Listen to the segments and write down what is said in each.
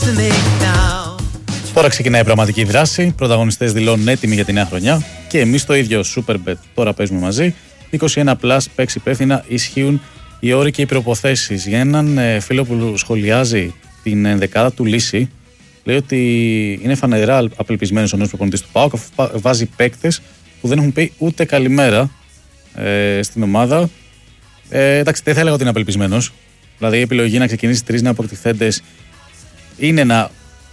Τώρα ξεκινάει η πραγματική δράση. Πρωταγωνιστές δηλώνουν έτοιμοι για τη νέα χρονιά. Και εμείς το ίδιο Superbet. Τώρα παίζουμε μαζί. 21+, παίξει υπεύθυνα, ισχύουν οι όροι και οι προϋποθέσεις. Για έναν φίλο που σχολιάζει την ενδεκάδα του Λύση, λέει ότι είναι φανερά απελπισμένος ο νέος προπονητής του ΠΑΟΚ, αφού βάζει παίκτες που δεν έχουν πει ούτε καλημέρα στην ομάδα. Εντάξει, δεν θα έλεγα ότι είναι απελπισμένος. Δηλαδή η επιλογή να ξεκινήσει 3 νεοπροκτηθέντες είναι ένα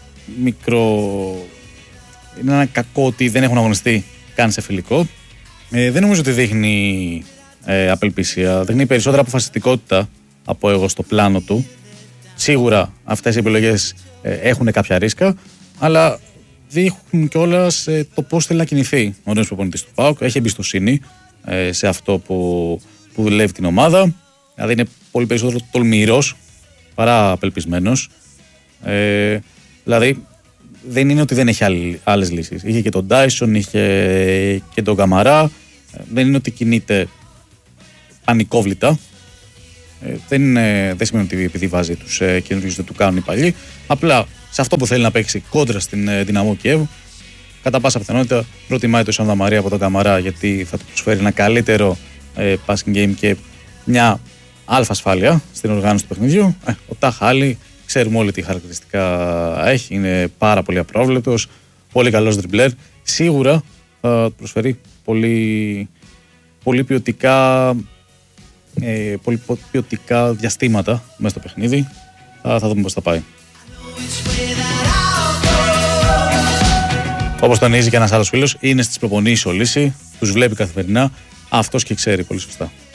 είναι ένα κακό ότι δεν έχουν αγωνιστεί καν σε φιλικό. Δεν νομίζω ότι δείχνει απελπισία. Δείχνει περισσότερα αποφασιστικότητα από εγώ στο πλάνο του. Σίγουρα αυτές οι επιλογές έχουν κάποια ρίσκα, αλλά δείχνουν κιόλας το πώς θέλει να κινηθεί ο νέος προπονητής του ΠΑΟΚ. Έχει εμπιστοσύνη σε αυτό που δουλεύει την ομάδα. Δηλαδή είναι πολύ περισσότερο τολμηρός παρά απελπισμένος. Δηλαδή δεν είναι ότι δεν έχει άλλες λύσεις. Είχε και τον Ντάισον, είχε και τον Καμαρά. Δεν είναι ότι κινείται πανικόβλητα. Δεν σημαίνει ότι επειδή βάζει τους καινούριους δεν του κάνουν οι παλιοί. Απλά σε αυτό που θέλει να παίξει κόντρα στην Δυναμό Κιέβ, κατά πάσα πιθανότητα προτιμάει το Σάντα Μαρία από τον Καμαρά, γιατί θα του προσφέρει ένα καλύτερο passing game και μια αλφα ασφάλεια στην οργάνωση του παιχνιδιού. Ο Τάχα Άλλη, ξέρουμε όλοι τι χαρακτηριστικά έχει. Είναι πάρα πολύ απρόβλεπτος, πολύ καλός δριμπλέρ. Σίγουρα θα προσφέρει πολύ ποιοτικά διαστήματα μέσα στο παιχνίδι. Θα δούμε πώς θα πάει. Όπως τονίζει και ένας άλλος φίλος, είναι στις προπονήσεις ο Λύση, τους βλέπει καθημερινά, αυτός και ξέρει πολύ σωστά.